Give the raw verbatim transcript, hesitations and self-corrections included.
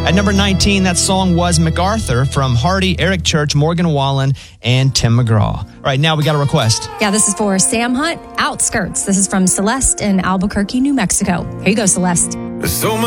At number nineteen, that song was MacArthur from Hardy, Eric Church, Morgan Wallen, and Tim McGraw. All right, now we got a request. Yeah, this is for Sam Hunt, Outskirts. This is from Celeste in Albuquerque, New Mexico. Here you go, Celeste. There's so much